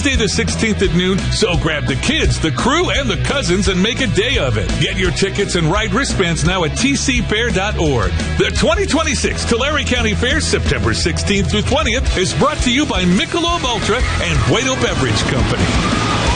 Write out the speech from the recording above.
Tuesday the 16th at noon, so grab the kids, the crew, and the cousins and make a day of it. Get your tickets and ride wristbands now at tcfair.org. The 2026 Tulare County Fair, September 16th through 20th, is brought to you by Michelob Ultra and Bueno Beverage Company.